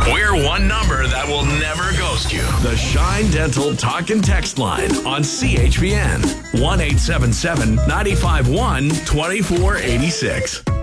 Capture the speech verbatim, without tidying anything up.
We're one number that will never ghost you. The Shine Dental Talk and Text Line on C H P N. one eight seven seven, nine five one, two four eight six.